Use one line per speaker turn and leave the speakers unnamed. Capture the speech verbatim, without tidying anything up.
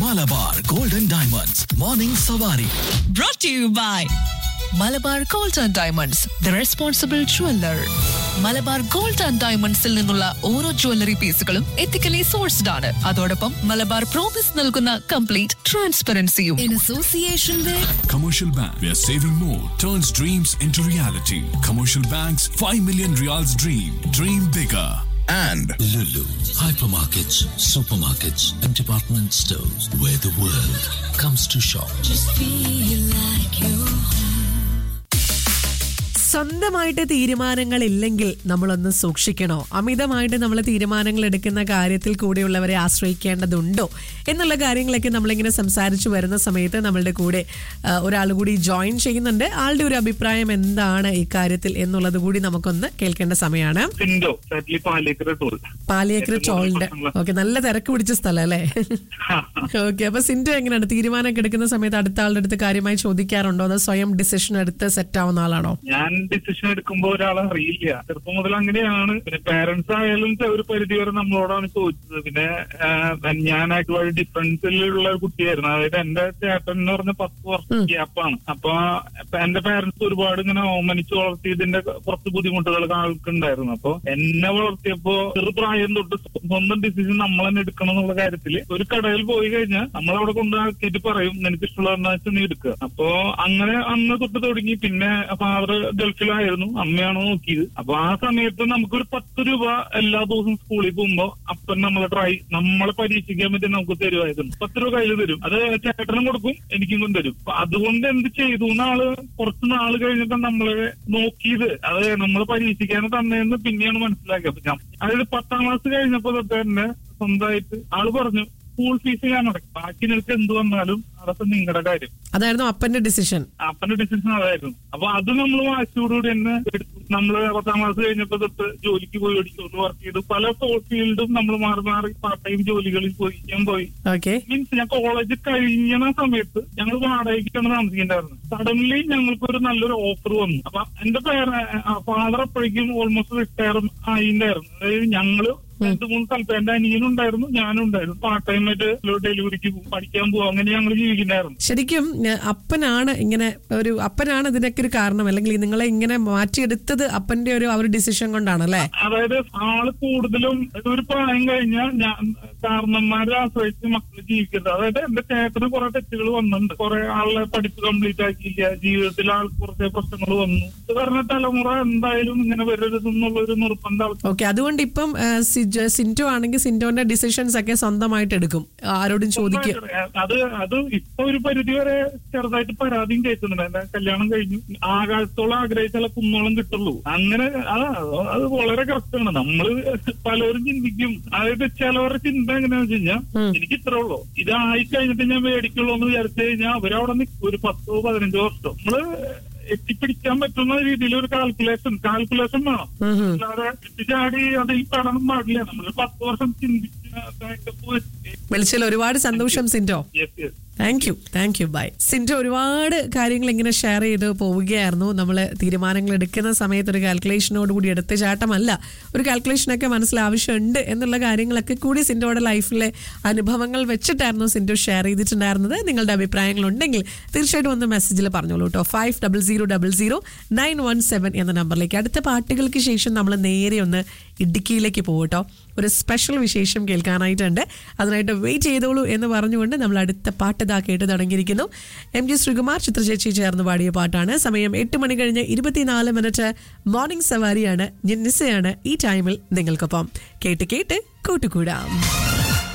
Malabar Golden Diamonds Morning Savari.
Brought to you by Malabar gold and diamonds the responsible jeweller. Malabar gold and ഡയമണ്ട്സിൽ നിന്നുള്ള ഓരോ jewellery പീസുകളും ethically sourced ആണ്. അതോടൊപ്പം Malabar promise നൽകുന്ന complete ട്രാൻസ്പെറൻസിയും. In association with
Commercial Bank, where saving more turns dreams into reality. Commercial Bank's five million reals dream. Dream bigger.
And
Lulu, hypermarkets, supermarkets, and department stores where the world comes to shop.
Just feel like you're home.
സ്വന്തമായിട്ട് തീരുമാനങ്ങൾ ഇല്ലെങ്കിൽ നമ്മളൊന്ന് സൂക്ഷിക്കണോ? അമിതമായിട്ട് നമ്മൾ തീരുമാനങ്ങൾ എടുക്കുന്ന കാര്യത്തിൽ കൂടെയുള്ളവരെ ആശ്രയിക്കേണ്ടതുണ്ടോ എന്നുള്ള കാര്യങ്ങളൊക്കെ നമ്മളിങ്ങനെ സംസാരിച്ചു വരുന്ന സമയത്ത് നമ്മളുടെ കൂടെ ഒരാൾ കൂടി ജോയിൻ ചെയ്യുന്നുണ്ട്. ആളുടെ ഒരു അഭിപ്രായം എന്താണ് ഈ കാര്യത്തിൽ എന്നുള്ളത് കൂടി നമുക്കൊന്ന് കേൾക്കേണ്ട സമയമാണ്. പാലിയേക്കര ടോളിന്റെ ഓക്കെ, നല്ല തിരക്ക് പിടിച്ച സ്ഥലം അല്ലേ? ഓക്കെ, അപ്പൊ സിൻഡോ എങ്ങനെയാണ് തീരുമാനമൊക്കെ എടുക്കുന്ന സമയത്ത് അടുത്ത ആളുടെ അടുത്ത് കാര്യമായി ചോദിക്കാറുണ്ടോ? അതോ സ്വയം ഡിസിഷൻ എടുത്ത് സെറ്റ് ആവുന്ന ആളാണോ?
ഞാൻ ഡിസിഷൻ എടുക്കുമ്പോ ഒരാളെ അറിയില്ല. ചെറുപ്പം മുതൽ അങ്ങനെയാണ്. പിന്നെ പേരൻസ് ആയാലും ഒരു പരിധി വരെ നമ്മളോടാണ് ചോദിച്ചത്. പിന്നെ ഞാനായിട്ട് വളരെ ഡിഫറൻസിലുള്ള ഒരു കുട്ടിയായിരുന്നു. അതായത് എന്റെ ചേട്ടൻ എന്ന് പറഞ്ഞ പത്ത് വർഷം ഗ്യാപ്പാണ്. അപ്പൊ എന്റെ പേരൻസ് ഒരുപാട് ഇങ്ങനെ ഓമനിച്ച് വളർത്തിയതിന്റെ കുറച്ച് ബുദ്ധിമുട്ടുകൾ ആൾക്കുണ്ടായിരുന്നു. അപ്പൊ എന്നെ വളർത്തിയപ്പോ ചെറുപ്രായം തൊട്ട് സ്വന്തം ഡിസിഷൻ നമ്മൾ തന്നെ എടുക്കണം എന്നുള്ള കാര്യത്തില് ഒരു കടയിൽ പോയി കഴിഞ്ഞാൽ നമ്മളവിടെ കൊണ്ടാക്കിയിട്ട് പറയും നിനക്ക് ഇഷ്ടമുള്ള വെച്ചാൽ നീ എടുക്കുക. അപ്പൊ അങ്ങനെ അന്ന് തൊട്ട് തുടങ്ങി. പിന്നെ ഫാദർ ഗൾഫിലായിരുന്നു, അമ്മയാണ് നോക്കിയത്. അപ്പൊ ആ സമയത്ത് നമുക്കൊരു പത്ത് രൂപ എല്ലാ ദിവസവും സ്കൂളിൽ പോകുമ്പോ അപ്പൻ നമ്മളെ ട്രൈ നമ്മളെ പരീക്ഷിക്കാൻ പറ്റി നമുക്ക് തരുമായിരുന്നു. പത്ത് രൂപ കയ്യിൽ തരും. അത് ചേട്ടനും കൊടുക്കും, എനിക്കും കൊണ്ട് തരും. അപ്പൊ അതുകൊണ്ട് എന്ത് ചെയ്തു നാള് കുറച്ച് നാള് കഴിഞ്ഞിട്ട് നമ്മളെ നോക്കിയത് അത് നമ്മളെ പരീക്ഷിക്കാൻ തന്നെയെന്ന് പിന്നെയാണ് മനസ്സിലാക്കിയത്. അതായത് പത്താം ക്ലാസ് കഴിഞ്ഞപ്പോ തൊട്ട് തന്നെ സ്വന്തമായിട്ട് ആള് പറഞ്ഞു സ്കൂൾ ഫീസ് ഞാൻ അടക്കും, ബാക്കി നിനക്ക് എന്ത് വന്നാലും അതൊക്കെ നിങ്ങളുടെ കാര്യം.
അതായിരുന്നു അപ്പന്റെ ഡിസിഷൻ.
അപ്പന്റെ ഡിസിഷൻ അതായിരുന്നു. അപ്പൊ അത് നമ്മൾ വാശിയോടുകൂടി തന്നെ എടുത്തു. നമ്മള് പത്താം ക്ലാസ് കഴിഞ്ഞപ്പോ തൊട്ട് ജോലിക്ക് പോയി ഓടിച്ചോണ്ട് വർക്ക് ചെയ്തു. പല ഫീൽഡും നമ്മൾ മാറി മാറി പാർട്ട് ടൈം ജോലികളിൽ പോയി ഞാൻ പോയി. മീൻസ് ഞാൻ കോളേജ് കഴിഞ്ഞ സമയത്ത് ഞങ്ങൾ വാടകയ്ക്കാണ് താമസിക്കേണ്ടായിരുന്നു. സഡൻലി ഞങ്ങൾക്ക് ഒരു നല്ലൊരു ഓഫർ വന്നു. അപ്പൊ എന്റെ പേര് ഫാദർ അപ്പോഴേക്കും ഓൾമോസ്റ്റ് റിട്ടയർ ആയിണ്ടായിരുന്നു. അതായത് ഞങ്ങള് രണ്ട് മൂന്ന് സ്ഥലത്ത് എന്റെ അനിയനുണ്ടായിരുന്നു, ഞാനും ഉണ്ടായിരുന്നു. പാർട്ട് ടൈം ആയിട്ട് ഡെലിവറിക്ക് പഠിക്കാൻ പോവാം, അങ്ങനെ ഞങ്ങൾ ജീവിക്കുന്നുണ്ടായിരുന്നു.
ശരിക്കും അപ്പനാണ് ഇങ്ങനെ ഒരു അപ്പനാണ് ഇതിനൊക്കെ ഒരു കാരണം, അല്ലെങ്കിൽ നിങ്ങളെ ഇങ്ങനെ മാറ്റിയെടുത്തത് അപ്പന്റെ ഒരു ഒരു ഡിസിഷൻ കൊണ്ടാണല്ലേ?
അതായത് ആള് കൂടുതലും ഒരു പ്രായം കഴിഞ്ഞാൽ ഞാൻ കാരണന്മാരെ ആശ്രയിച്ച് മക്കൾ ജീവിക്കരുത്. അതായത് എന്റെ ചേട്ടന് കുറെ തെറ്റുകൾ വന്നിട്ടുണ്ട്. കുറെ ആളെ പഠിപ്പ് കംപ്ലീറ്റ് ആക്കിയില്ല, ജീവിതത്തിൽ ആൾ കുറച്ച് പ്രശ്നങ്ങൾ വന്നു. ഇത് പറഞ്ഞ തലമുറ എന്തായാലും ഇങ്ങനെ വരരുതെന്നുള്ള ഒരു നിർബന്ധം.
ഓക്കെ, അതുകൊണ്ട് ഇപ്പം സിൻഡോ ആണെങ്കിൽ സിൻഡോന്റെ ഡിസിഷൻസ് ഒക്കെ സ്വന്തമായിട്ട് എടുക്കും, ആരോടും ചോദിക്കും.
അത് അത് ഇപ്പൊ ഒരു പരിധി വരെ ചെറുതായിട്ട് പരാതിയും കേൾക്കുന്നുണ്ട്. എന്റെ കല്യാണം കഴിഞ്ഞു, ആകാശത്തോളം ആഗ്രഹിച്ചാലേ കുന്നോളം കിട്ടുള്ളൂ. അങ്ങനെ അതാ അത് വളരെ കറക്റ്റാണ്. നമ്മള് പലരും ചിന്തിക്കും. അതായത് ചിലവരുടെ ചിന്ത എങ്ങനെയാന്ന് വെച്ച് കഴിഞ്ഞാൽ എനിക്ക് ഇത്രേ ഉള്ളൂ, ഇതായി കഴിഞ്ഞിട്ട് ഞാൻ മേടിക്കുള്ളൂ എന്ന് വിചാരിച്ചു കഴിഞ്ഞാൽ അവരവിടെ നിൽക്കും ഒരു പത്തോ പതിനഞ്ചോ വർഷം. നമ്മള് എത്തിപ്പിടിക്കാൻ പറ്റുന്ന രീതിയിൽ ഒരു കാൽക്കുലേഷൻ കാൽക്കുലേഷൻ വേണം. അല്ലാതെ ചാടി അതിൽ പെടാൻ പാടില്ല. നമ്മൾ പത്ത് വർഷം ചിന്തിച്ച്
വിളിച്ചതിൽ ഒരുപാട് സന്തോഷം Sindo. Thank you thank you by. Sindo ഒരുപാട് കാര്യങ്ങൾ ഇങ്ങനെ ഷെയർ ചെയ്ത് പോവുകയായിരുന്നു. നമ്മൾ തീരുമാനങ്ങൾ എടുക്കുന്ന സമയത്ത് ഒരു കാൽക്കുലേഷനോട് കൂടി എടുത്ത ചാട്ടമല്ല, ഒരു കാൽക്കുലേഷനൊക്കെ മനസ്സിലാവശ്യമുണ്ട് എന്നുള്ള കാര്യങ്ങളൊക്കെ കൂടി സിൻഡോയുടെ ലൈഫിലെ അനുഭവങ്ങൾ വെച്ചിട്ടായിരുന്നു സിൻഡോ ഷെയർ ചെയ്തിട്ടുണ്ടായിരുന്നത്. നിങ്ങളുടെ അഭിപ്രായങ്ങളുണ്ടെങ്കിൽ തീർച്ചയായിട്ടും ഒന്ന് മെസ്സേജിൽ പറഞ്ഞോളൂ കേട്ടോ. Five double zero double zero nine one seven എന്ന നമ്പറിലേക്ക്. അടുത്ത പാട്ടുകൾക്ക് ശേഷം നമ്മൾ നേരെ ഒന്ന് ഇടുക്കിയിലേക്ക് പോകട്ടോ. ഒരു സ്പെഷ്യൽ വിശേഷം കേൾക്കാനായിട്ടുണ്ട്, അതിനായിട്ട് വെയിറ്റ് ചെയ്തോളൂ എന്ന് പറഞ്ഞുകൊണ്ട് നമ്മൾ അടുത്ത പാട്ട് ഇതാ കേട്ട് തുടങ്ങിയിരിക്കുന്നു. എം ജി ശ്രീകുമാർ ചിത്രചേച്ചി ചേർന്ന് പാടിയ പാട്ടാണ്. സമയം എട്ട് മണി കഴിഞ്ഞ് ഇരുപത്തിനാല് മിനിറ്റ്. മോർണിംഗ് സവാരിയാണ്, ഞാൻ നിസ്സയാണ് ഈ ടൈമിൽ നിങ്ങൾക്കൊപ്പം. കേട്ട് കേട്ട് കൂട്ടുകൂടാം.